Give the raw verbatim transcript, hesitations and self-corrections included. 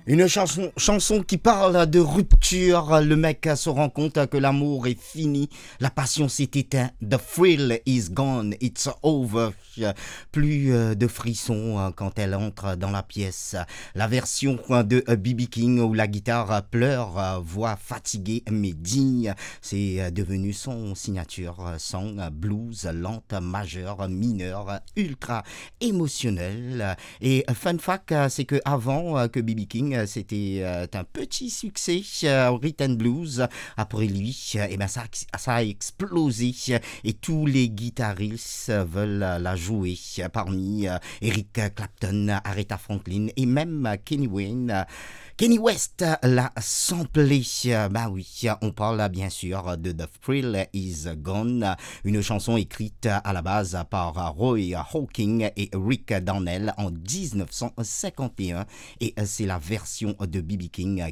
Une chanson, chanson qui parle de rupture. Le mec se rend compte que l'amour est fini, la passion s'est éteinte. The thrill is gone, it's over. Plus euh, de frissons euh, quand elle entre dans la pièce. La version euh, de B B King où la guitare pleure, euh, voix fatiguée mais digne, c'est euh, devenu son signature euh, song euh, blues lente, majeure, mineure, ultra émotionnelle. Et euh, fun fact, euh, c'est que avant euh, que B B King euh, c'était euh, un petit succès euh, Rhythm Blues. Après lui, euh, eh ben ça, a- ça a explosé euh, et tous les guitaristes euh, veulent euh, la jouer. euh, Parmi euh, Eric Clapton, Aretha Franklin et même euh, Kenny Wayne. euh, Kenny West euh, l'a samplé. euh, Bah oui, on parle euh, bien sûr de The Thrill Is Gone, euh, une chanson écrite euh, à la base par euh, Roy Hawking et Rick Darnell en dix-neuf cent cinquante et un. Et euh, c'est la version de B B King